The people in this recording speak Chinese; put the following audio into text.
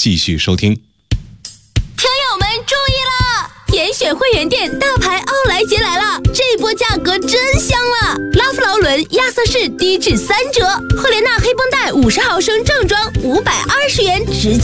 继续收听。 听友们注意了，严选会员店大牌奥莱洁来了，这波价格真香了！拉夫劳伦亚瑟士低至3折，赫莲娜黑绷带50毫升正装520元直接